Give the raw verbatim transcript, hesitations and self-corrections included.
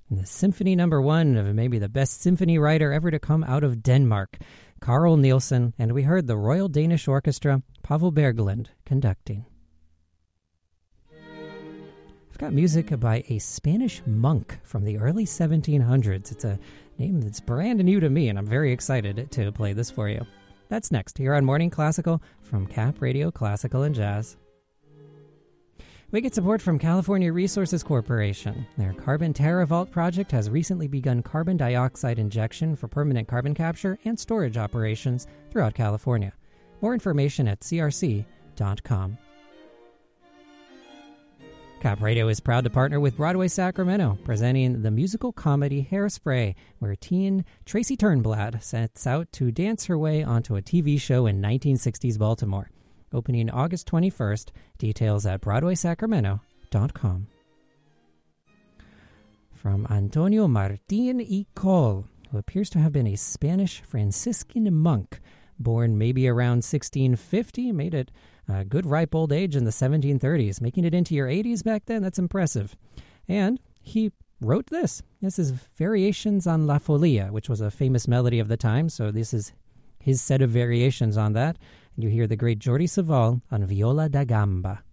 And the symphony number one of maybe the best symphony writer ever to come out of Denmark, Carl Nielsen, and we heard the Royal Danish Orchestra, Pavel Berglund, conducting. I've got music by a Spanish monk from the early seventeen hundreds. It's a name that's brand new to me, and I'm very excited to play this for you. That's next here on Morning Classical from Cap Radio Classical and Jazz. We get support from California Resources Corporation. Their Carbon TerraVault project has recently begun carbon dioxide injection for permanent carbon capture and storage operations throughout California. More information at c r c dot com. Cap Radio is proud to partner with Broadway Sacramento, presenting the musical comedy Hairspray, where teen Tracy Turnblad sets out to dance her way onto a T V show in nineteen sixties Baltimore. Opening August twenty-first, details at broadway sacramento dot com. From Antonio Martín y Coll, who appears to have been a Spanish Franciscan monk, born maybe around sixteen fifty, made it a good ripe old age in the seventeen thirties. Making it into your eighties back then, that's impressive. And he wrote this. This is Variations on La Folia, which was a famous melody of the time, so this is his set of variations on that. And you hear the great Jordi Savall on Viola da Gamba.